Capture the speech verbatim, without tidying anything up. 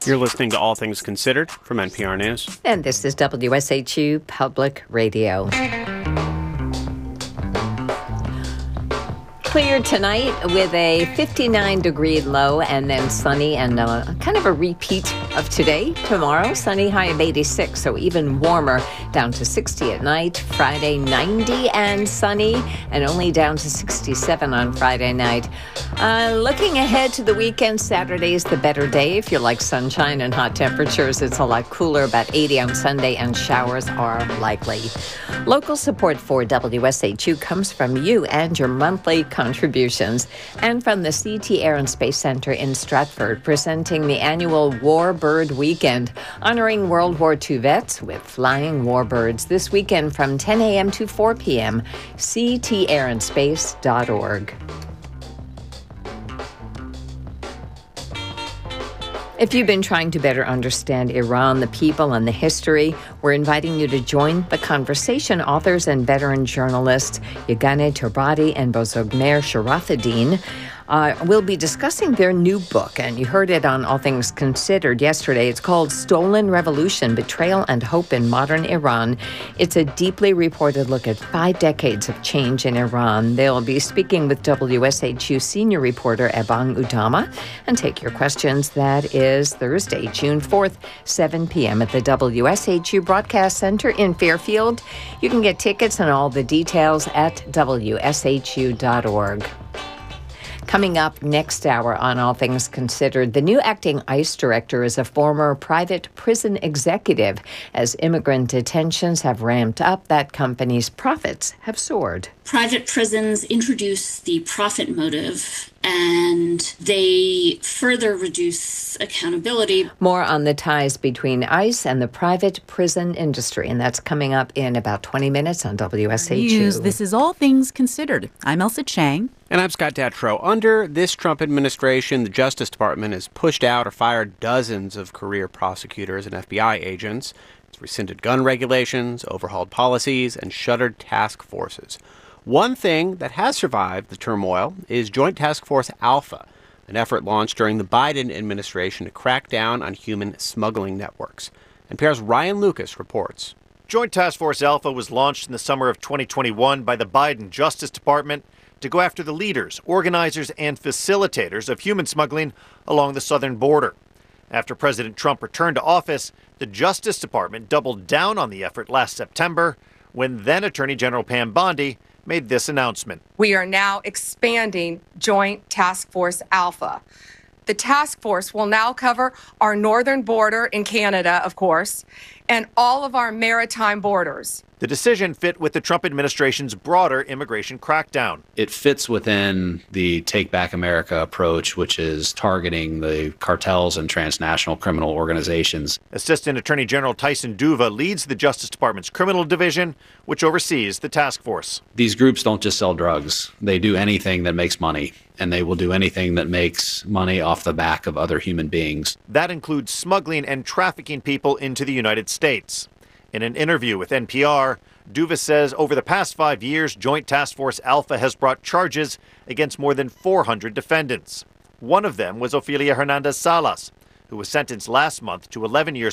You're listening to All Things Considered from N P R News. And this is W S H U Public Radio. Clear tonight with a fifty-nine degree low and then sunny and uh, kind of a repeat of today. Tomorrow, sunny, high of eighty-six, so even warmer, down to sixty at night. Friday, ninety and sunny, and only down to sixty-seven on Friday night. Uh, looking ahead to the weekend, Saturday's the better day. If you like sunshine and hot temperatures, it's a lot cooler, about eighty on Sunday, and showers are likely. Local support for W S H U comes from you and your monthly contributions, and from the C T Air and Space Center in Stratford, presenting the annual Warbird Weekend, honoring World War Two vets with flying warbirds this weekend from ten a.m. to four p.m. c t air and space dot org. If you've been trying to better understand Iran, the people, and the history, we're inviting you to join the conversation. Authors and veteran journalists Yeganeh Torbati and Bozogmer Sharafuddin uh, will be discussing their new book, and you heard it on All Things Considered yesterday. It's called Stolen Revolution, Betrayal and Hope in Modern Iran. It's a deeply reported look at five decades of change in Iran. They'll be speaking with W S H U senior reporter Ebong Udama and take your questions. That is Thursday, June fourth, seven p.m. at the W S H U Broadcast Center in Fairfield. You can get tickets and all the details at w s h u dot org. Coming up next hour on All Things Considered, the new acting ICE director is a former private prison executive. As immigrant detentions have ramped up, that company's profits have soared. Private prisons introduce the profit motive, and they further reduce accountability. More on the ties between ICE and the private prison industry, and that's coming up in about twenty minutes on W S H U. News. This is All Things Considered. I'm Elsa Chang. And I'm Scott Detrow. Under this Trump administration, the Justice Department has pushed out or fired dozens of career prosecutors and F B I agents. It's rescinded gun regulations, overhauled policies, and shuttered task forces. One thing that has survived the turmoil is Joint Task Force Alpha, an effort launched during the Biden administration to crack down on human smuggling networks. N P R's Ryan Lucas reports. Joint Task Force Alpha was launched in the summer of twenty twenty-one by the Biden Justice Department to go after the leaders, organizers, and facilitators of human smuggling along the southern border. After President Trump returned to office, the Justice Department doubled down on the effort last September when then Attorney General Pam Bondi made this announcement. We are now expanding Joint Task Force Alpha. The task force will now cover our northern border in Canada, of course, and all of our maritime borders. The decision fit with the Trump administration's broader immigration crackdown. It fits within the Take Back America approach, which is targeting the cartels and transnational criminal organizations. Assistant Attorney General Tyson Duva leads the Justice Department's criminal division, which oversees the task force. These groups don't just sell drugs. They do anything that makes money, and they will do anything that makes money off the back of other human beings. That includes smuggling and trafficking people into the United States. In an interview with N P R, Duva says over the past five years, Joint Task Force Alpha has brought charges against more than four hundred defendants. One of them was Ofelia Hernandez Salas, who was sentenced last month to eleven years